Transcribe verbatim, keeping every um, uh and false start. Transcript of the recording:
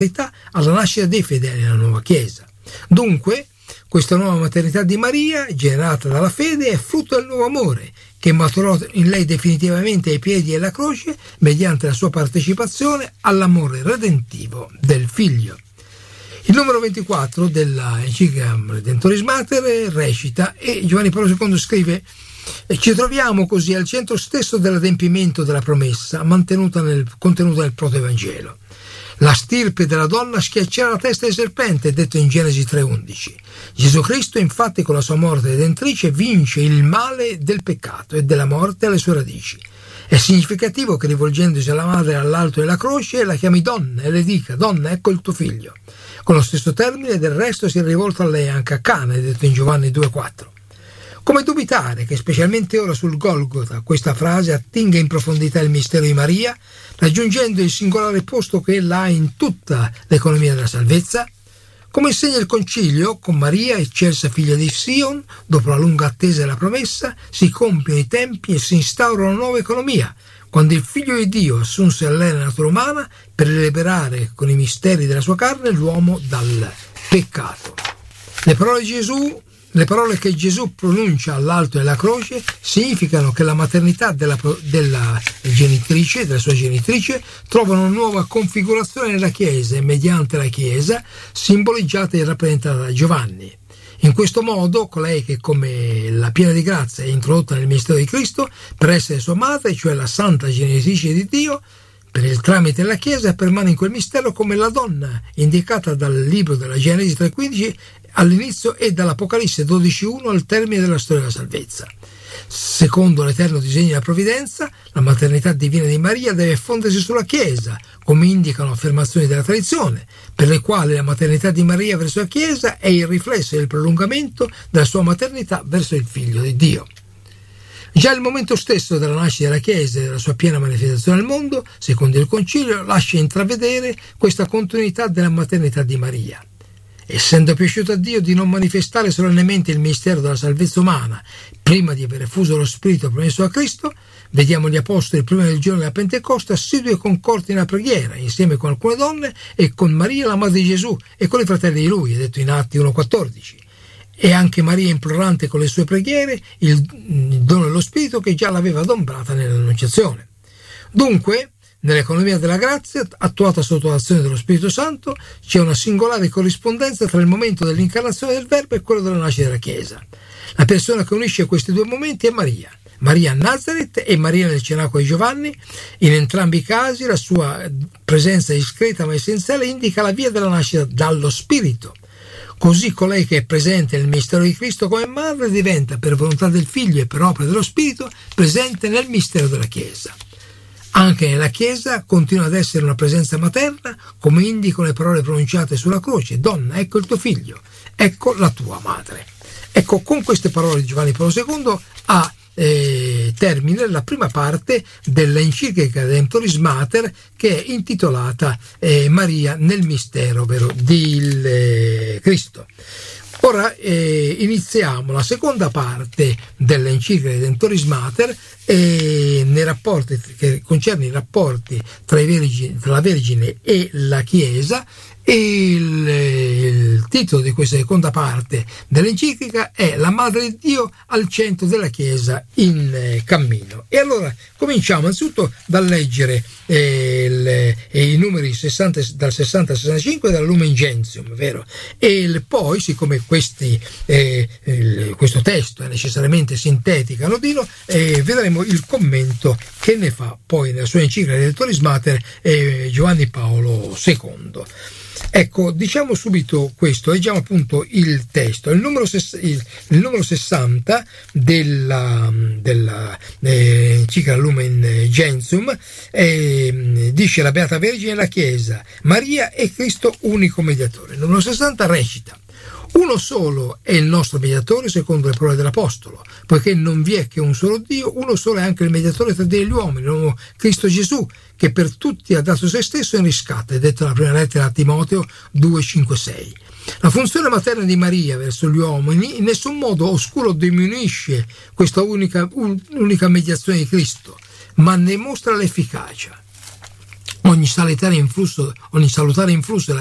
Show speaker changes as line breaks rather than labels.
alla nascita dei fedeli nella nuova Chiesa. Dunque, questa nuova maternità di Maria, generata dalla fede, è frutto del nuovo amore, che maturò in lei definitivamente ai piedi della croce mediante la sua partecipazione all'amore redentivo del Figlio. Il numero ventiquattro della Enciclica Redemptoris Mater recita, e Giovanni Paolo secondo scrive: ci troviamo così al centro stesso dell'adempimento della promessa mantenuta nel, contenuta nel protoevangelo. La stirpe della donna schiaccerà la testa del serpente, detto in Genesi tre undici. Gesù Cristo, infatti, con la sua morte redentrice vince il male del peccato e della morte alle sue radici. È significativo che, rivolgendosi alla madre all'alto della croce, la chiami donna e le dica: donna, ecco il tuo figlio. Con lo stesso termine, del resto, si è rivolto a lei anche a Cana, detto in Giovanni due quattro. Come dubitare che, specialmente ora sul Golgota, questa frase attinga in profondità il mistero di Maria, raggiungendo il singolare posto che ella ha in tutta l'economia della salvezza? Come insegna il Concilio, con Maria, eccelsa figlia di Sion, dopo la lunga attesa della promessa, si compiono i tempi e si instaura una nuova economia, quando il Figlio di Dio assunse a lei la natura umana per liberare con i misteri della sua carne l'uomo dal peccato. Le parole di Gesù Le parole che Gesù pronuncia all'alto della croce significano che la maternità della, della genitrice, della sua genitrice, trovano una nuova configurazione nella Chiesa e mediante la Chiesa, simboleggiata e rappresentata da Giovanni. In questo modo, colei che come la piena di grazia è introdotta nel mistero di Cristo per essere sua madre, cioè la santa genitrice di Dio, per il tramite della Chiesa permane in quel mistero come la donna indicata dal libro della Genesi tre quindici all'inizio e dall'Apocalisse dodici uno al termine della storia della salvezza. Secondo l'eterno disegno della provvidenza, la maternità divina di Maria deve fondersi sulla Chiesa, come indicano affermazioni della tradizione, per le quali la maternità di Maria verso la Chiesa è il riflesso e il prolungamento della sua maternità verso il Figlio di Dio. Già il momento stesso della nascita della Chiesa e della sua piena manifestazione al mondo, secondo il Concilio, lascia intravedere questa continuità della maternità di Maria. Essendo piaciuto a Dio di non manifestare solennemente il mistero della salvezza umana prima di aver fuso lo Spirito promesso a Cristo, vediamo gli apostoli prima del giorno della Pentecoste assidui e concordi nella preghiera, insieme con alcune donne e con Maria, la madre di Gesù, e con i fratelli di lui, è detto in Atti uno quattordici. E anche Maria implorante con le sue preghiere il dono dello Spirito che già l'aveva adombrata nell'Annunciazione. Dunque, nell'economia della grazia, attuata sotto l'azione dello Spirito Santo, c'è una singolare corrispondenza tra il momento dell'incarnazione del Verbo e quello della nascita della Chiesa. La persona che unisce questi due momenti è Maria. Maria a Nazareth e Maria nel cenacolo di Giovanni. In entrambi i casi la sua presenza discreta ma essenziale indica la via della nascita dallo Spirito. Così colei che è presente nel mistero di Cristo come madre diventa, per volontà del Figlio e per opera dello Spirito, presente nel mistero della Chiesa. Anche nella Chiesa continua ad essere una presenza materna, come indicano le parole pronunciate sulla croce: donna, ecco il tuo figlio, ecco la tua madre. Ecco, con queste parole di Giovanni Paolo secondo ha eh, termine la prima parte dell'Enciclica Redemptoris Mater, che è intitolata eh, Maria nel mistero vero di eh, Cristo. Ora eh, iniziamo la seconda parte dell'Enciclica Redemptoris Mater eh, nei rapporti che concerne i rapporti tra, i vergini, tra la Vergine e la Chiesa. E il, il titolo di questa seconda parte dell'enciclica è La Madre di Dio al centro della Chiesa in eh, cammino. E allora cominciamo anzitutto dal leggere eh, il, eh, i numeri sessanta, dal sessanta al sessantacinque della Lumen Gentium, vero? E il, poi, siccome questi, eh, il, questo testo è necessariamente sintetico anodino, eh, vedremo il commento che ne fa poi nella sua enciclica Redemptoris Mater eh, Giovanni Paolo secondo. Ecco, diciamo subito questo, leggiamo appunto il testo. Il numero, ses- il, il numero sessanta della, della eh, enciclica Lumen Gentium eh, dice: la Beata Vergine e la Chiesa, Maria e Cristo unico mediatore. Il numero sessanta recita: uno solo è il nostro mediatore secondo le parole dell'Apostolo, poiché non vi è che un solo Dio, uno solo è anche il mediatore tra Dio e gli uomini, l'uomo Cristo Gesù, che per tutti ha dato se stesso in riscatto, è detto nella prima lettera a Timoteo due cinque sei. La funzione materna di Maria verso gli uomini in nessun modo oscura o diminuisce questa unica, un, unica mediazione di Cristo, ma ne mostra l'efficacia. ogni salutare influsso, ogni salutare influsso